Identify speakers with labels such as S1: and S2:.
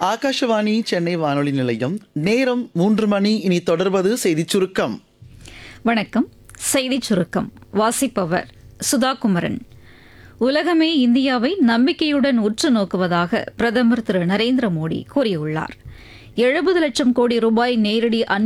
S1: ஆகாஷவாணி சென்னை வானொலி நிலையம். நேரம் 3 மணி. இனி தொடர்வது செய்திச் சுருக்கம்.
S2: வணக்கம். செய்திச் சுருக்கம் வாசிப்பவர் சுதாகுமரன். உலகமே இந்தியாவை நம்பிக்கையுடன் உற்று நோக்குவதாக பிரதமர் திரு நரேந்திர மோடி கூறியுள்ளார். 70 லட்சம் கோடி ரூபாய் நேரடி